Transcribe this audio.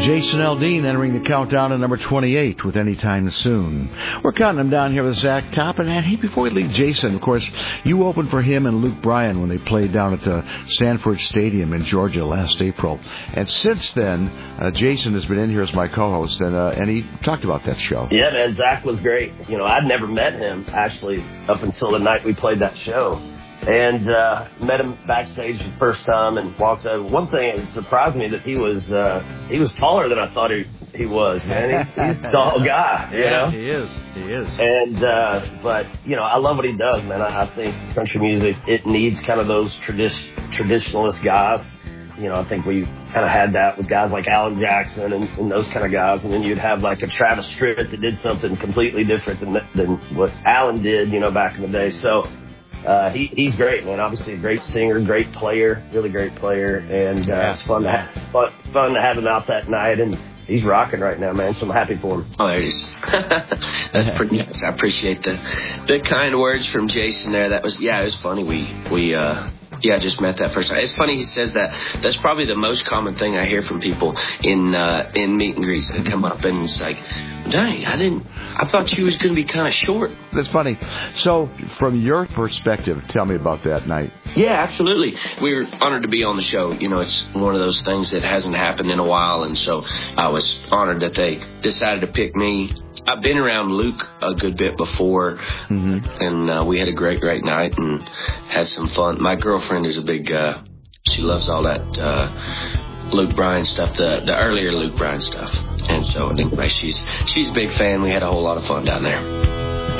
Jason Aldean entering the countdown to number 28 with Anytime Soon. We're counting him down here with Zach Top. And hey, before we leave Jason, of course, you opened for him and Luke Bryan when they played down at the Sanford Stadium in Georgia last April. And since then, Jason has been in here as my co-host, and he talked about that show. Yeah, man, Zach was great. You know, I'd never met him, actually, up until the night we played that show. And met him backstage the first time and walked over. One thing that surprised me that he was taller than I thought he was, man. He's a tall guy, you know? He is. And, but, you know, I love what he does, man. I think country music, it needs kind of those traditionalist guys. You know, I think we kind of had that with guys like Alan Jackson and those kind of guys. And then you'd have like a Travis Tritt that did something completely different than what Alan did, you know, back in the day. So, he's great, man. Obviously a great singer, great player, really great player, and it's fun to have him out that night, and he's rocking right now, man. So I'm happy for him. Oh, there it is. That's pretty nice. I appreciate the kind words from Jason there. It was funny. We I just met that first time. It's funny he says that. That's probably the most common thing I hear from people in meet and greets. They come up and it's like, dang, I thought you was going to be kind of short. That's funny. So from your perspective, tell me about that night. Yeah, absolutely. We were honored to be on the show. You know, it's one of those things that hasn't happened in a while, and so I was honored that they decided to pick me. I've been around Luke a good bit before, and we had a great night and had some fun. My girlfriend is a big, she loves all that Luke Bryan stuff, the earlier Luke Bryan stuff. And so anyway, she's a big fan. We had a whole lot of fun down there.